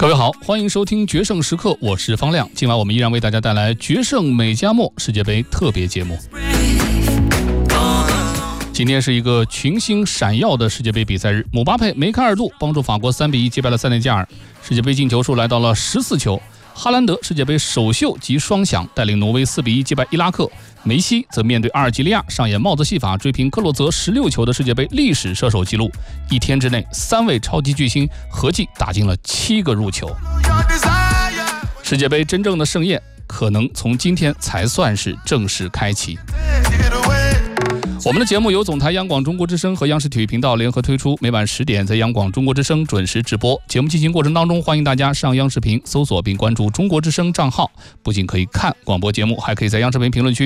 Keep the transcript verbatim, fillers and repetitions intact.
各位好，欢迎收听决胜时刻，我是方亮。今晚我们依然为大家带来决胜美加墨世界杯特别节目。今天是一个群星闪耀的世界杯比赛日，姆巴佩、梅开二度，帮助法国三比一击败了塞内加尔，世界杯进球数来到了十四球。哈兰德世界杯首秀及双响，带领挪威四比一击败伊拉克。梅西则面对阿尔及利亚上演帽子戏法，追平克洛泽十六球的世界杯历史射手纪录。一天之内，三位超级巨星合计打进了七个入球。世界杯真正的盛宴可能从今天才算是正式开启。我们的节目由总台央广中国之声和央视体育频道联合推出，每晚十点在央广中国之声准时直播。节目进行过程当中，欢迎大家上央视频搜索并关注中国之声账号，不仅可以看广播节目，还可以在央视频评论区